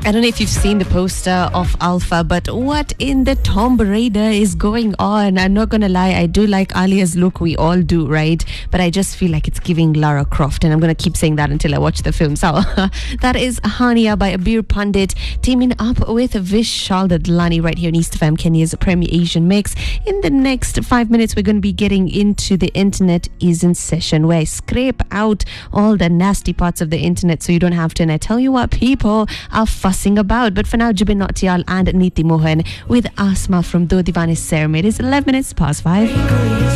I don't know if you've seen the poster of Alpha, but what in the Tomb Raider is going on? I'm not gonna lie, I do like Alia's look, we all do, right? But I just feel like it's giving Lara Croft, and I'm gonna keep saying that until I watch the film. So that is Hania by Abir Pandit, teaming up with Vishal Dadlani right here in East FM, Kenya's Premier Asian Mix. In the next 5 minutes, we're going to be getting into the internet is in session, where I scrape out all the nasty parts of the internet so you don't have to. And I tell you what, people are fussing about. But for now, Jubin Nautiyal and Niti Mohan with Asma from Do Divane Ser. It is 11 minutes past 5.